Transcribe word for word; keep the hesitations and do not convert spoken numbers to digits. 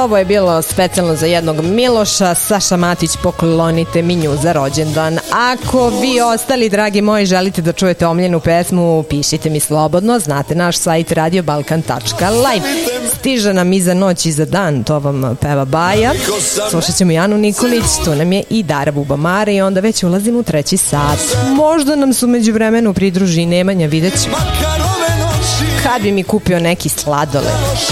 Ovo je bilo specijalno za jednog Miloša. Saša Matić, poklonite mi nju za rođendan. Ako vi ostali, dragi moji, želite da čujete omiljenu pesmu, pišite mi slobodno. Znate naš sajt radio balkan tačka live. Stiže nam i za noć i za dan, to vam peva Baja. Slušat ćemo Janu Nikolić, tu nam je i Dara Bubamara i onda već ulazimo u treći sat. Možda nam su među vremenu pridruži i Nemanja, vidjet ćemo. Kad bi mi kupio neki sladoled.